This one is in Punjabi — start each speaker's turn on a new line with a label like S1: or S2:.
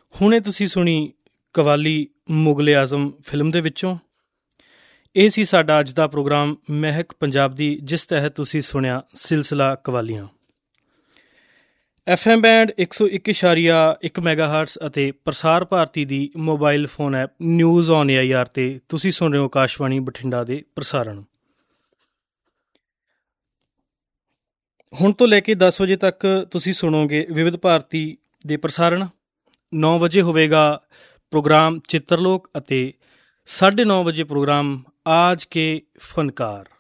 S1: ਹੁਣੇ ਤੁਸੀਂ ਸੁਣੀ ਕਵਾਲੀ ਮੁਗਲ ਆਜ਼ਮ ਫਿਲਮ ਦੇ ਵਿੱਚੋਂ। ਇਹ ਸੀ ਸਾਡਾ ਅੱਜ ਦਾ ਪ੍ਰੋਗਰਾਮ ਮਹਿਕ ਪੰਜਾਬ ਦੀ, ਜਿਸ ਤਹਿਤ ਤੁਸੀਂ ਸੁਣਿਆ ਸਿਲਸਿਲਾ ਕਵਾਲੀਆਂ। FM ਬੈਂਡ 101.1 ਮੈਗਾਹਰਟਸ ਅਤੇ ਪ੍ਰਸਾਰ ਭਾਰਤੀ ਦੀ mobile phone app news on AIR 'ਤੇ ਤੁਸੀਂ ਸੁਣ ਰਹੇ ਹੋ ਆਕਾਸ਼ਵਾਣੀ ਬਠਿੰਡਾ ਦੇ ਪ੍ਰਸਾਰਣ। ਹੁਣ ਤੋਂ ਲੈ ਕੇ 10 ਵਜੇ ਤੱਕ ਤੁਸੀਂ ਸੁਣੋਗੇ ਵਿਵਿਧ ਭਾਰਤੀ ਦੇ ਪ੍ਰਸਾਰਣ। 9 ਵਜੇ ਹੋਵੇਗਾ ਪ੍ਰੋਗਰਾਮ ਚਿੱਤਰਲੋਕ ਅਤੇ 9:30 ਵਜੇ ਪ੍ਰੋਗਰਾਮ ਆਜ ਕੇ ਫਨਕਾਰ।